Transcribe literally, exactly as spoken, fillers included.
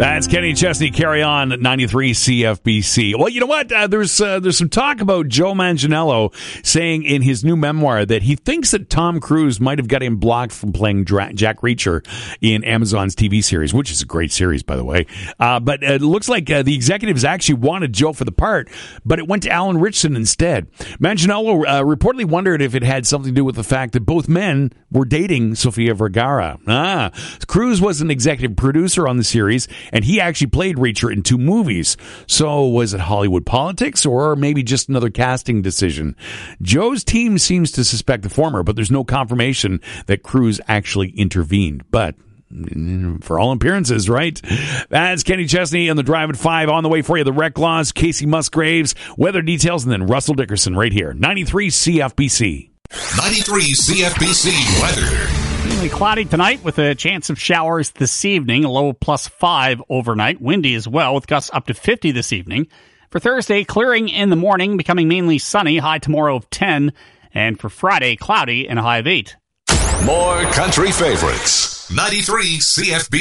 That's Kenny Chesney. Carry on at ninety-three C F B C. Well, you know what? Uh, there's uh, there's some talk about Joe Manganiello saying in his new memoir that he thinks that Tom Cruise might have got him blocked from playing Dra- Jack Reacher in Amazon's T V series, which is a great series, by the way. Uh, but it looks like uh, the executives actually wanted Joe for the part, but it went to Alan Ritchson instead. Manganiello uh, reportedly wondered if it had something to do with the fact that both men were dating Sofia Vergara. Ah, Cruise was an executive producer on the series, and he actually played Reacher in two movies. So was it Hollywood politics or maybe just another casting decision? Joe's team seems to suspect the former, but there's no confirmation that Cruise actually intervened. But for all appearances, right? That's Kenny Chesney on the Drive at five. On the way for you, the Rec Laws, Casey Musgraves, weather details, and then Russell Dickerson right here. ninety-three C F B C. ninety-three C F B C weather. Mainly cloudy tonight with a chance of showers this evening. A low plus five overnight. Windy as well with gusts up to fifty this evening. For Thursday, clearing in the morning, becoming mainly sunny. High tomorrow of ten. And for Friday, cloudy and a high of eight. More country favorites. ninety-three C F B